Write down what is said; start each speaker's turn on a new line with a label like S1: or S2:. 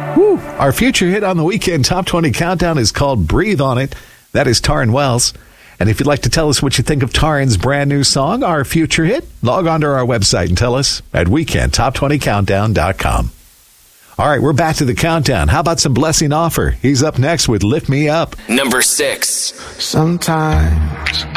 S1: Woo. Our future hit on the weekend Top 20 Countdown is called Breathe On It. That is Taryn Wells. And if you'd like to tell us what you think of Taryn's brand new song, Our Future Hit, log on to our website and tell us at weekendtop20countdown.com. All right, we're back to the countdown. How about some Blessing Offor? He's up next with Lift Me Up.
S2: Number 6.
S3: Sometimes